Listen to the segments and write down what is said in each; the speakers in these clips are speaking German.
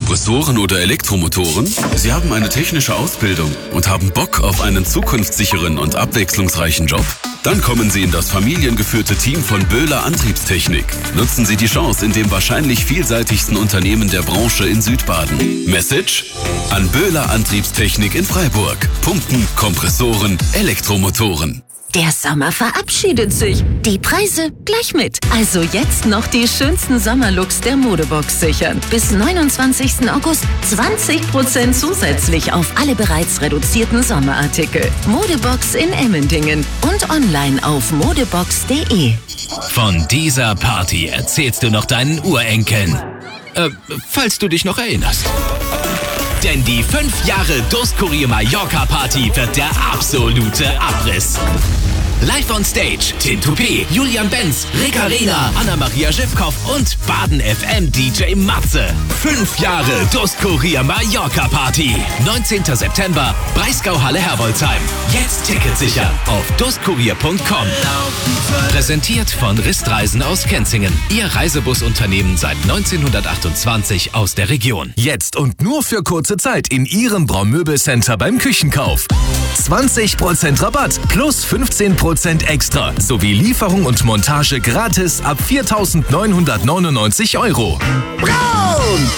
Kompressoren oder Elektromotoren? Sie haben eine technische Ausbildung und haben Bock auf einen zukunftssicheren und abwechslungsreichen Job? Dann kommen Sie in das familiengeführte Team von Böhler Antriebstechnik. Nutzen Sie die Chance in dem wahrscheinlich vielseitigsten Unternehmen der Branche in Südbaden. Message? An Böhler Antriebstechnik in Freiburg. Pumpen, Kompressoren, Elektromotoren. Der Sommer verabschiedet sich. Die Preise gleich mit. Also jetzt noch die schönsten Sommerlooks der Modebox sichern. Bis 29. August 20% zusätzlich auf alle bereits reduzierten Sommerartikel. Modebox in Emmendingen und online auf modebox.de. Von dieser Party erzählst du noch deinen Urenkeln. Falls du dich noch erinnerst. Denn die 5 Jahre Durstkurier Mallorca Party wird der absolute Abriss. Live on Stage, Tim Toupé, Julian Benz, Rick Arena, Anna-Maria Schiffkoff und Baden FM DJ Matze. 5 Jahre Durstkurier Mallorca Party. 19. September, Breisgau-Halle Herbolzheim. Jetzt Ticket sichern auf durstkurier.com. Präsentiert von Ristreisen aus Kenzingen. Ihr Reisebusunternehmen seit 1928 aus der Region. Jetzt und nur für kurze Zeit in Ihrem Braumöbelcenter beim Küchenkauf. 20% Rabatt plus 15% extra sowie Lieferung und Montage gratis ab 4.999 €. Braun!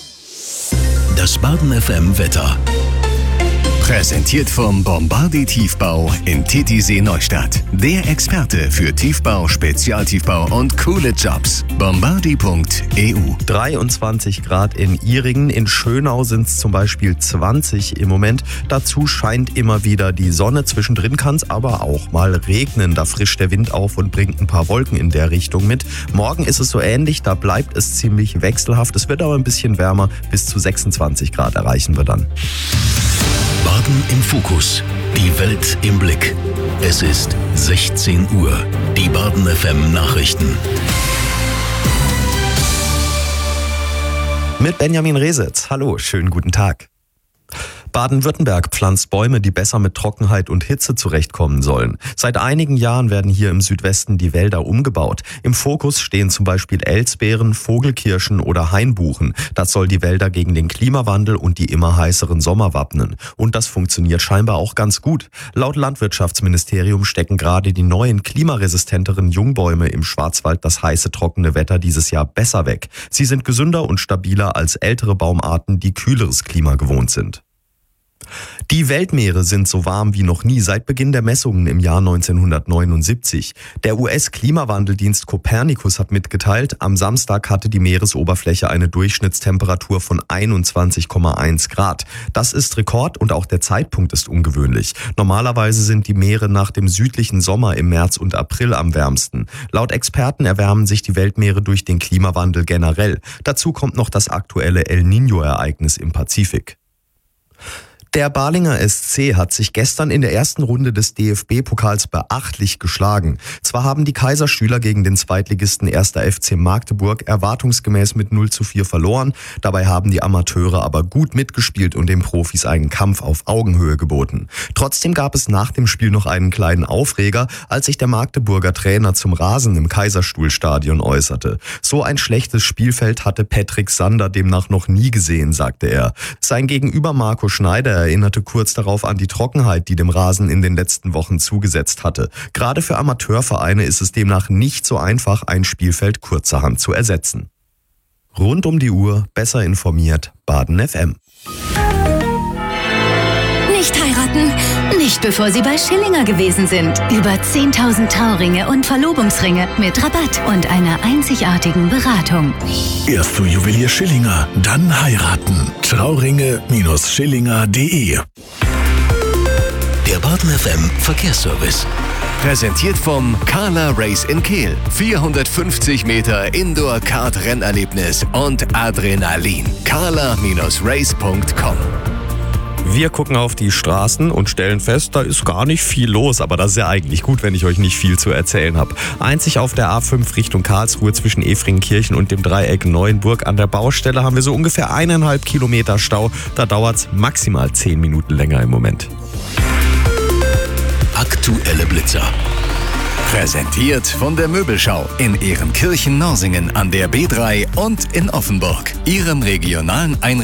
Das Baden FM Wetter. Präsentiert vom Bombardi Tiefbau in Titisee Neustadt. Der Experte für Tiefbau, Spezialtiefbau und coole Jobs. Bombardi.eu. 23 Grad in Ihringen, in Schönau sind es zum Beispiel 20 im Moment. Dazu scheint immer wieder die Sonne, zwischendrin kann es aber auch mal regnen. Da frischt der Wind auf und bringt ein paar Wolken in der Richtung mit. Morgen ist es so ähnlich, da bleibt es ziemlich wechselhaft. Es wird aber ein bisschen wärmer, bis zu 26 Grad erreichen wir dann. Baden im Fokus. Die Welt im Blick. Es ist 16 Uhr. Die Baden FM Nachrichten. Mit Benjamin Resitz. Hallo, schönen guten Tag. Baden-Württemberg pflanzt Bäume, die besser mit Trockenheit und Hitze zurechtkommen sollen. Seit einigen Jahren werden hier im Südwesten die Wälder umgebaut. Im Fokus stehen zum Beispiel Elsbeeren, Vogelkirschen oder Hainbuchen. Das soll die Wälder gegen den Klimawandel und die immer heißeren Sommer wappnen. Und das funktioniert scheinbar auch ganz gut. Laut Landwirtschaftsministerium stecken gerade die neuen klimaresistenteren Jungbäume im Schwarzwald das heiße, trockene Wetter dieses Jahr besser weg. Sie sind gesünder und stabiler als ältere Baumarten, die kühleres Klima gewohnt sind. Die Weltmeere sind so warm wie noch nie seit Beginn der Messungen im Jahr 1979. Der US-Klimawandeldienst Copernicus hat mitgeteilt, am Samstag hatte die Meeresoberfläche eine Durchschnittstemperatur von 21,1 Grad. Das ist Rekord und auch der Zeitpunkt ist ungewöhnlich. Normalerweise sind die Meere nach dem südlichen Sommer im März und April am wärmsten. Laut Experten erwärmen sich die Weltmeere durch den Klimawandel generell. Dazu kommt noch das aktuelle El Niño-Ereignis im Pazifik. Der Balinger SC hat sich gestern in der ersten Runde des DFB-Pokals beachtlich geschlagen. Zwar haben die Kaiserschüler gegen den Zweitligisten 1. FC Magdeburg erwartungsgemäß mit 0:4 verloren. Dabei haben die Amateure aber gut mitgespielt und den Profis einen Kampf auf Augenhöhe geboten. Trotzdem gab es nach dem Spiel noch einen kleinen Aufreger, als sich der Magdeburger Trainer zum Rasen im Kaiserstuhlstadion äußerte. So ein schlechtes Spielfeld hatte Patrick Sander demnach noch nie gesehen, sagte er. Sein Gegenüber Marco Schneider erinnerte kurz darauf an die Trockenheit, die dem Rasen in den letzten Wochen zugesetzt hatte. Gerade für Amateurvereine ist es demnach nicht so einfach, ein Spielfeld kurzerhand zu ersetzen. Rund um die Uhr, besser informiert, Baden FM. Nicht heiraten, nicht bevor Sie bei Schillinger gewesen sind. Über 10.000 Trauringe und Verlobungsringe mit Rabatt und einer einzigartigen Beratung. Erst zu Juwelier Schillinger, dann heiraten. Trauringe-Schillinger.de. Der Baden FM Verkehrsservice. Präsentiert vom Carla Race in Kehl. 450 Meter Indoor-Kart-Rennerlebnis und Adrenalin. carla-race.com. Wir gucken auf die Straßen und stellen fest, da ist gar nicht viel los. Aber das ist ja eigentlich gut, wenn ich euch nicht viel zu erzählen habe. Einzig auf der A5 Richtung Karlsruhe zwischen Efringkirchen und dem Dreieck Neuenburg an der Baustelle haben wir so ungefähr 1,5 Kilometer Stau. Da dauert es maximal 10 Minuten länger im Moment. Aktuelle Blitzer. Präsentiert von der Möbelschau in Ehrenkirchen-Norsingen an der B3 und in Offenburg. Ihrem regionalen Einrichtungshaus.